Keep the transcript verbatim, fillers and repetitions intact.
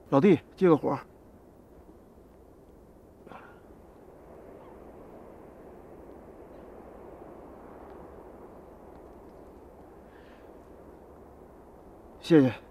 老弟，接个活儿。谢谢。